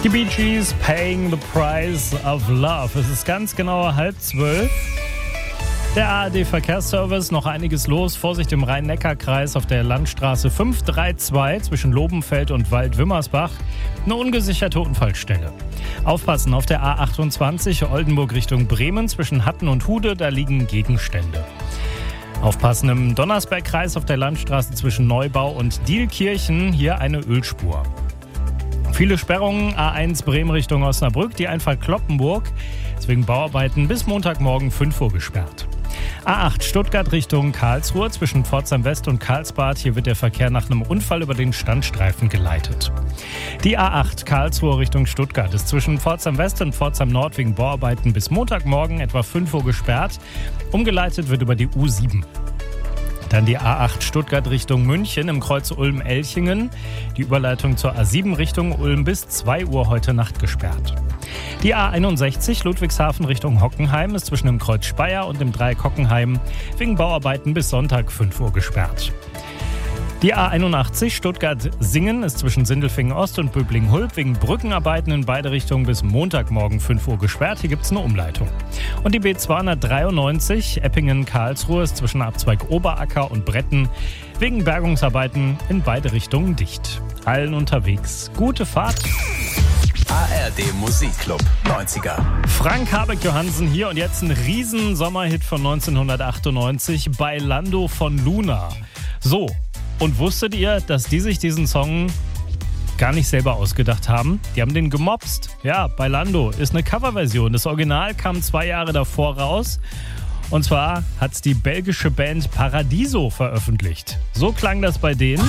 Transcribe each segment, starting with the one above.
Die Bee Gees, Paying the Price of Love. Es ist ganz genau 11:30. Der ARD-Verkehrsservice, noch einiges los. Vorsicht im Rhein-Neckar-Kreis auf der Landstraße 532 zwischen Lobenfeld und Wald-Wimmersbach. Eine ungesicherte Unfallstelle. Aufpassen auf der A28 Oldenburg Richtung Bremen zwischen Hatten und Hude, da liegen Gegenstände. Aufpassen im Donnersberg-Kreis auf der Landstraße zwischen Neubau und Dielkirchen, hier eine Ölspur. Viele Sperrungen, A1 Bremen Richtung Osnabrück, die Einfahrt Cloppenburg, deswegen Bauarbeiten bis Montagmorgen 5 Uhr gesperrt. A8 Stuttgart Richtung Karlsruhe zwischen Pforzheim West und Karlsbad, hier wird der Verkehr nach einem Unfall über den Standstreifen geleitet. Die A8 Karlsruhe Richtung Stuttgart ist zwischen Pforzheim West und Pforzheim Nord wegen Bauarbeiten bis Montagmorgen etwa 5 Uhr gesperrt. Umgeleitet wird über die U7. Dann die A8 Stuttgart Richtung München im Kreuz Ulm-Elchingen. Die Überleitung zur A7 Richtung Ulm bis 2 Uhr heute Nacht gesperrt. Die A61 Ludwigshafen Richtung Hockenheim ist zwischen dem Kreuz Speyer und dem Dreieck Hockenheim wegen Bauarbeiten bis Sonntag 5 Uhr gesperrt. Die A81 Stuttgart-Singen ist zwischen Sindelfingen Ost und Böblingen-Hulb wegen Brückenarbeiten in beide Richtungen bis Montagmorgen 5 Uhr gesperrt. Hier gibt es eine Umleitung. Und die B293 Eppingen-Karlsruhe ist zwischen Abzweig Oberacker und Bretten wegen Bergungsarbeiten in beide Richtungen dicht. Allen unterwegs gute Fahrt. ARD Musikclub 90er. Frank Habeck-Johansen hier und jetzt ein riesen Sommerhit von 1998, Bailando von Luna. So. Und wusstet ihr, dass die sich diesen Song gar nicht selber ausgedacht haben? Die haben den gemopst. Ja, Bailando ist eine Coverversion. Das Original kam 2 Jahre davor raus. Und zwar hat es die belgische Band Paradiso veröffentlicht. So klang das bei denen.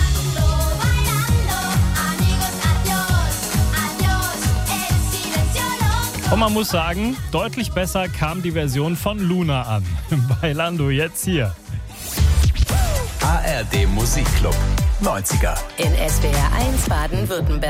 Und man muss sagen, deutlich besser kam die Version von Luna an. Bailando jetzt hier. ARD Musikclub 90er. In SWR 1 Baden-Württemberg.